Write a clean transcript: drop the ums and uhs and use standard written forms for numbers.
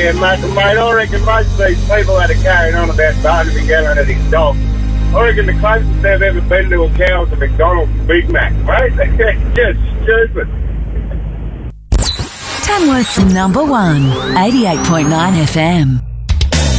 and mate, I reckon most of these people that are carrying on about Barnaby Gallon at his dog, I reckon the closest they've ever been to a cow is a McDonald's Big Mac, mate. Just stupid. Tamworth's number one, 88.9 FM.